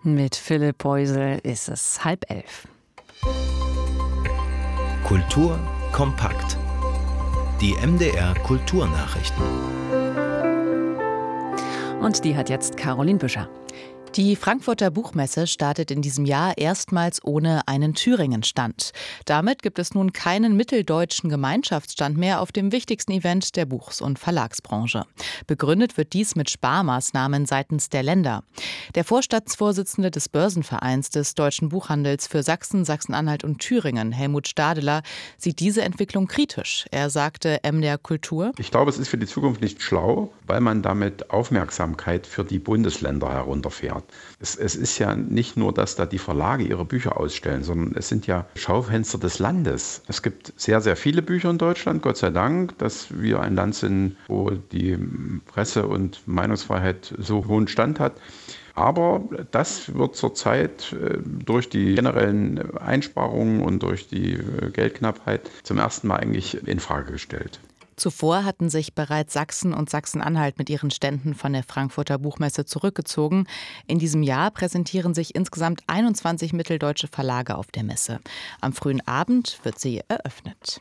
Mit Philipp Beusel ist es 10:30. Kultur kompakt. Die MDR Kulturnachrichten. Und die hat jetzt Caroline Büscher. Die Frankfurter Buchmesse startet in diesem Jahr erstmals ohne einen Thüringen-Stand. Damit gibt es nun keinen mitteldeutschen Gemeinschaftsstand mehr auf dem wichtigsten Event der Buchs- und Verlagsbranche. Begründet wird dies mit Sparmaßnahmen seitens der Länder. Der Vorstandsvorsitzende des Börsenvereins des deutschen Buchhandels für Sachsen, Sachsen-Anhalt und Thüringen, Helmut Stadeler, sieht diese Entwicklung kritisch. Er sagte MDR Kultur: Ich glaube, es ist für die Zukunft nicht schlau, weil man damit Aufmerksamkeit für die Bundesländer herunterfährt. Es ist ja nicht nur, dass da die Verlage ihre Bücher ausstellen, sondern es sind ja Schaufenster des Landes. Es gibt sehr, sehr viele Bücher in Deutschland, Gott sei Dank, dass wir ein Land sind, wo die Presse- und Meinungsfreiheit so hohen Stand hat. Aber das wird zurzeit durch die generellen Einsparungen und durch die Geldknappheit zum ersten Mal eigentlich in Frage gestellt. Zuvor hatten sich bereits Sachsen und Sachsen-Anhalt mit ihren Ständen von der Frankfurter Buchmesse zurückgezogen. In diesem Jahr präsentieren sich insgesamt 21 mitteldeutsche Verlage auf der Messe. Am frühen Abend wird sie eröffnet.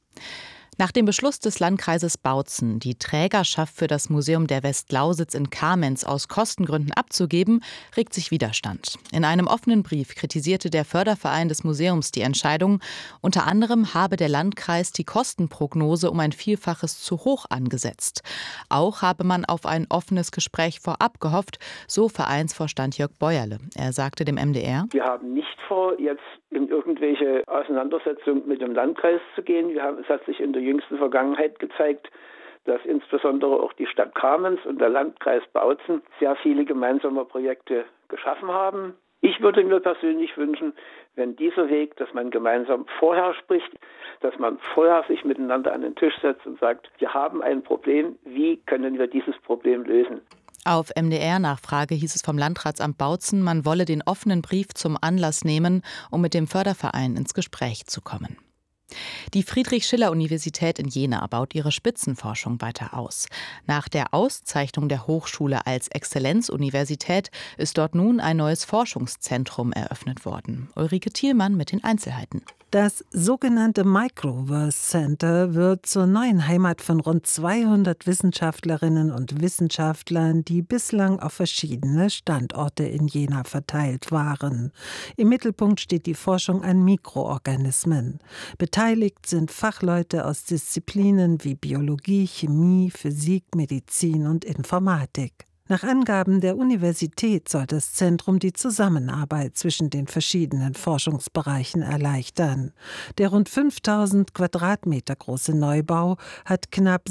Nach dem Beschluss des Landkreises Bautzen, die Trägerschaft für das Museum der Westlausitz in Kamenz aus Kostengründen abzugeben, regt sich Widerstand. In einem offenen Brief kritisierte der Förderverein des Museums die Entscheidung. Unter anderem habe der Landkreis die Kostenprognose um ein Vielfaches zu hoch angesetzt. Auch habe man auf ein offenes Gespräch vorab gehofft, so Vereinsvorstand Jörg Bäuerle. Er sagte dem MDR: Wir haben nicht vor, jetzt in irgendwelche Auseinandersetzungen mit dem Landkreis zu gehen. Es hat sich in der jüngsten Vergangenheit gezeigt, dass insbesondere auch die Stadt Kamenz und der Landkreis Bautzen sehr viele gemeinsame Projekte geschaffen haben. Ich würde mir persönlich wünschen, wenn dieser Weg, dass man gemeinsam vorher spricht, dass man vorher sich miteinander an den Tisch setzt und sagt, wir haben ein Problem, wie können wir dieses Problem lösen? Auf MDR-Nachfrage hieß es vom Landratsamt Bautzen, man wolle den offenen Brief zum Anlass nehmen, um mit dem Förderverein ins Gespräch zu kommen. Die Friedrich-Schiller-Universität in Jena baut ihre Spitzenforschung weiter aus. Nach der Auszeichnung der Hochschule als Exzellenzuniversität ist dort nun ein neues Forschungszentrum eröffnet worden. Ulrike Thielmann mit den Einzelheiten. Das sogenannte Microverse Center wird zur neuen Heimat von rund 200 Wissenschaftlerinnen und Wissenschaftlern, die bislang auf verschiedene Standorte in Jena verteilt waren. Im Mittelpunkt steht die Forschung an Mikroorganismen. Beteiligt sind Fachleute aus Disziplinen wie Biologie, Chemie, Physik, Medizin und Informatik. Nach Angaben der Universität soll das Zentrum die Zusammenarbeit zwischen den verschiedenen Forschungsbereichen erleichtern. Der rund 5000 Quadratmeter große Neubau hat knapp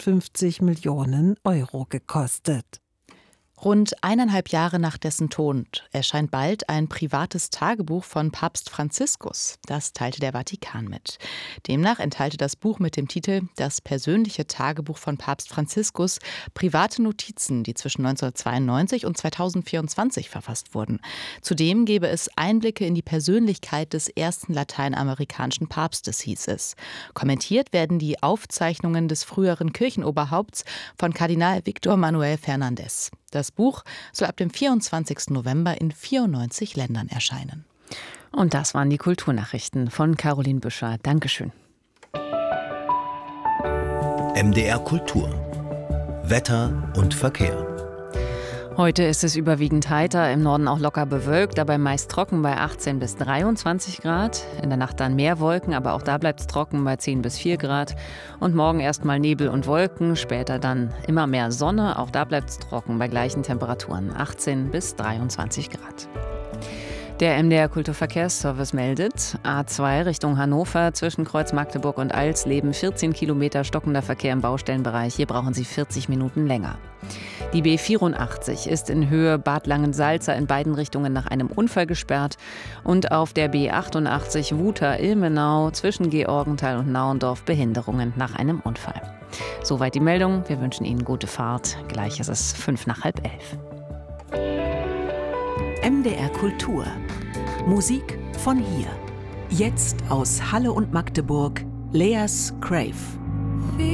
56 Millionen Euro gekostet. Rund 1,5 Jahre nach dessen Tod erscheint bald ein privates Tagebuch von Papst Franziskus. Das teilte der Vatikan mit. Demnach enthalte das Buch mit dem Titel »Das persönliche Tagebuch von Papst Franziskus« private Notizen, die zwischen 1992 und 2024 verfasst wurden. Zudem gebe es Einblicke in die Persönlichkeit des ersten lateinamerikanischen Papstes, hieß es. Kommentiert werden die Aufzeichnungen des früheren Kirchenoberhaupts von Kardinal Víctor Manuel Fernández. Das Buch soll ab dem 24. November in 94 Ländern erscheinen. Und das waren die Kulturnachrichten von Caroline Büscher. Dankeschön. MDR Kultur. Wetter und Verkehr. Heute ist es überwiegend heiter, im Norden auch locker bewölkt, dabei meist trocken bei 18 bis 23 Grad. In der Nacht dann mehr Wolken, aber auch da bleibt es trocken bei 10 bis 4 Grad. Und morgen erstmal Nebel und Wolken, später dann immer mehr Sonne, auch da bleibt es trocken bei gleichen Temperaturen, 18 bis 23 Grad. Der MDR Kulturverkehrsservice meldet, A2 Richtung Hannover zwischen Kreuz Magdeburg und Alsleben 14 Kilometer stockender Verkehr im Baustellenbereich. Hier brauchen Sie 40 Minuten länger. Die B84 ist in Höhe Bad Langensalza in beiden Richtungen nach einem Unfall gesperrt. Und auf der B88 Wuter-Ilmenau zwischen Georgenthal und Nauendorf Behinderungen nach einem Unfall. Soweit die Meldung. Wir wünschen Ihnen gute Fahrt. Gleich ist es 11:05. MDR Kultur. Musik von hier. Jetzt aus Halle und Magdeburg, Leas Crave.